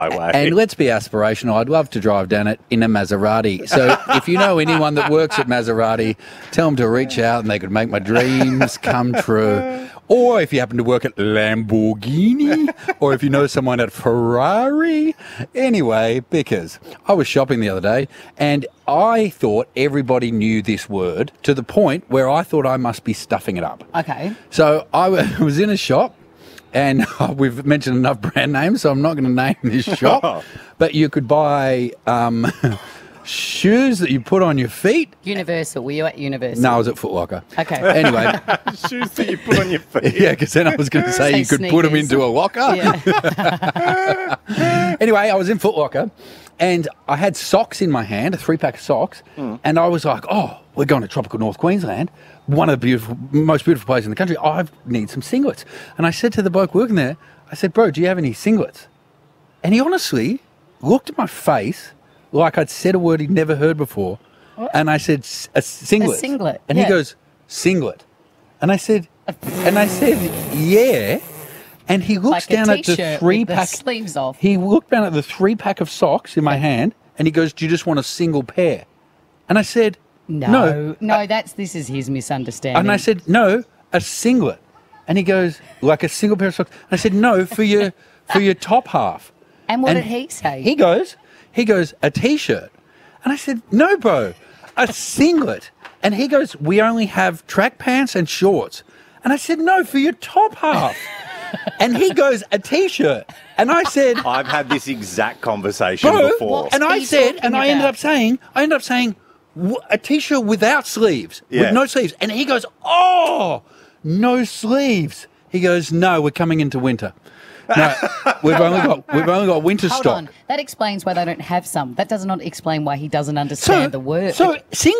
way. And let's be aspirational. I'd love to drive down it in a Maserati. So if you know anyone that works at Maserati, tell them to reach out and they could make my dreams come true. Or if you happen to work at Lamborghini, or if you know someone at Ferrari. Anyway, because I was shopping the other day and I thought everybody knew this word to the point where I thought I must be stuffing it up. Okay. So I was in a shop. And we've mentioned enough brand names, so I'm not going to name this shop. But you could buy shoes that you put on your feet. Universal. Were you at Universal? No, I was at Foot Locker. Okay. Anyway. Shoes that you put on your feet. Yeah, because then I was going to say you could put them into a locker. Yeah. Anyway, I was in Foot Locker and I had socks in my hand, a 3-pack of socks, and I was like, oh, we're going to tropical North Queensland, one of the most beautiful places in the country. I need some singlets. And I said to the bloke working there, I said, bro, do you have any singlets? And he honestly looked at my face like I'd said a word he'd never heard before. What? And I said, a singlet. A singlet. And he goes, singlet. And I said, yeah. And he looks like down a at the t-shirt 3-pack. with the sleeves off. He looked down at the 3-pack of socks in my hand and he goes, do you just want a single pair? And I said, no. This is his misunderstanding. And I said, no, a singlet. And he goes, like a single pair of socks. And I said, no, for your top half. And what did he say? He goes, a T-shirt. And I said, no, bro, a singlet. And he goes, we only have track pants and shorts. And I said, no, for your top half. And he goes, a T-shirt. And I said, I've had this exact conversation before. And I said, and I ended up saying, a T-shirt without sleeves, with no sleeves. And he goes, oh, no sleeves. He goes, no, we're coming into winter. No, we've only got winter stock. Hold on. That explains why they don't have some. That does not explain why he doesn't understand the word. So